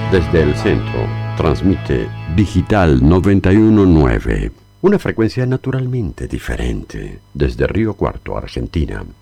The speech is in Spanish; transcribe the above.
Desde el centro, transmite Digital 919. Una frecuencia naturalmente diferente. Desde Río Cuarto, Argentina.